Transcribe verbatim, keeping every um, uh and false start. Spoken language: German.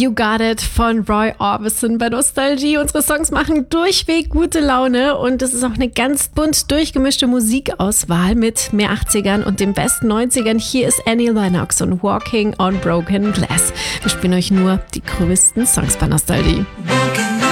You Got It von Roy Orbison bei Nostalgie. Unsere Songs machen durchweg gute Laune und es ist auch eine ganz bunt durchgemischte Musikauswahl mit mehr achtzigern und den besten neunzigern. Hier ist Annie Lennox und Walking on Broken Glass. Wir spielen euch nur die größten Songs bei Nostalgie.